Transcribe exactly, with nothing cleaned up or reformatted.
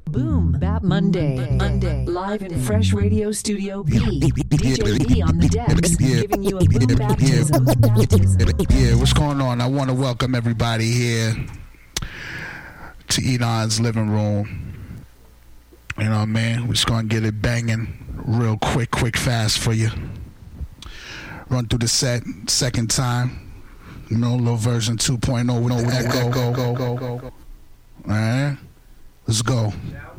Boom Bap Monday. Monday. Live in Fresh Radio Studio B. D J B on the decks, giving you a boom baptism. Yeah, what's going on? I want to welcome everybody here to Elon's living room. You know what I mean? We're just going to get it banging real quick, quick, fast for you. Run through the set, second time. You know, little version two point oh. We know where that go, go, go, go, go. All right, let's go.